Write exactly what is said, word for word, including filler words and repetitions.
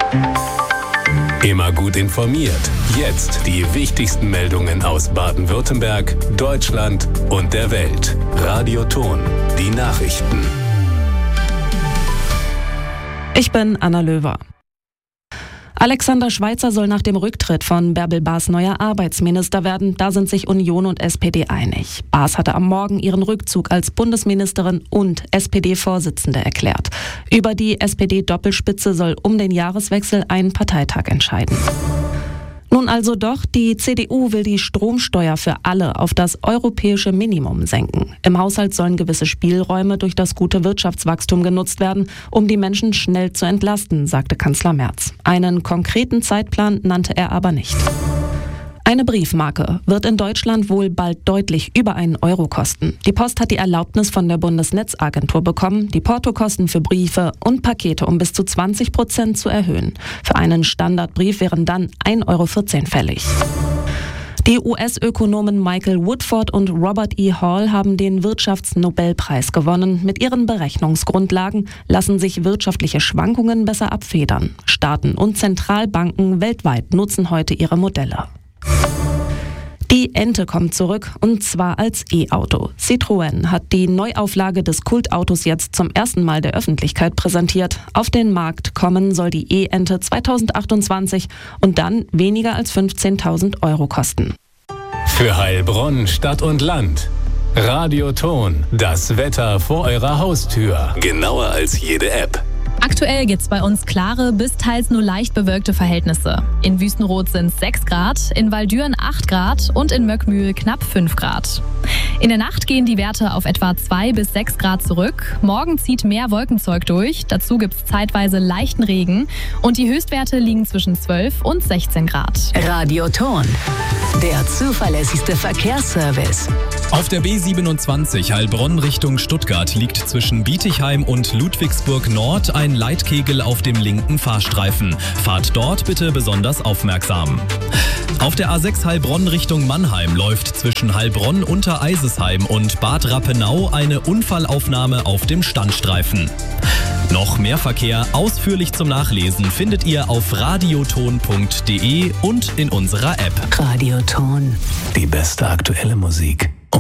Immer gut informiert. Jetzt die wichtigsten Meldungen aus Baden-Württemberg, Deutschland und der Welt. Radio Ton, die Nachrichten. Ich bin Anna Löwer. Alexander Schweitzer soll nach dem Rücktritt von Bärbel Baas neuer Arbeitsminister werden. Da sind sich Union und S P D einig. Baas hatte am Morgen ihren Rückzug als Bundesministerin und S P D-Vorsitzende erklärt. Über die S P D-Doppelspitze soll um den Jahreswechsel ein Parteitag entscheiden. Nun also doch, die C D U will die Stromsteuer für alle auf das europäische Minimum senken. Im Haushalt sollen gewisse Spielräume durch das gute Wirtschaftswachstum genutzt werden, um die Menschen schnell zu entlasten, sagte Kanzler Merz. Einen konkreten Zeitplan nannte er aber nicht. Eine Briefmarke wird in Deutschland wohl bald deutlich über einen Euro kosten. Die Post hat die Erlaubnis von der Bundesnetzagentur bekommen, die Portokosten für Briefe und Pakete um bis zu zwanzig Prozent zu erhöhen. Für einen Standardbrief wären dann ein Euro vierzehn fällig. Die U S-Ökonomen Michael Woodford und Robert E. Hall haben den Wirtschaftsnobelpreis gewonnen. Mit ihren Berechnungsgrundlagen lassen sich wirtschaftliche Schwankungen besser abfedern. Staaten und Zentralbanken weltweit nutzen heute ihre Modelle. Die Ente kommt zurück, und zwar als E-Auto. Citroën hat die Neuauflage des Kultautos jetzt zum ersten Mal der Öffentlichkeit präsentiert. Auf den Markt kommen soll die E-Ente zweitausendachtundzwanzig und dann weniger als fünfzehntausend Euro kosten. Für Heilbronn, Stadt und Land. Radio Ton, das Wetter vor eurer Haustür. Genauer als jede App. Aktuell gibt es bei uns klare bis teils nur leicht bewölkte Verhältnisse. In Wüstenrot sind es sechs Grad, in Waldüren acht Grad und in Möckmühl knapp fünf Grad. In der Nacht gehen die Werte auf etwa zwei bis sechs Grad zurück. Morgen zieht mehr Wolkenzeug durch, dazu gibt es zeitweise leichten Regen und die Höchstwerte liegen zwischen zwölf und sechzehn Grad. Radio Ton, der zuverlässigste Verkehrsservice. Auf der B siebenundzwanzig Heilbronn Richtung Stuttgart liegt zwischen Bietigheim und Ludwigsburg Nord ein Leitkegel auf dem linken Fahrstreifen. Fahrt dort bitte besonders aufmerksam. Auf der A sechs Heilbronn Richtung Mannheim läuft zwischen Heilbronn unter Eisesheim und Bad Rappenau eine Unfallaufnahme auf dem Standstreifen. Noch mehr Verkehr ausführlich zum Nachlesen findet ihr auf radioton punkt de und in unserer App. Radio Ton. Die beste aktuelle Musik.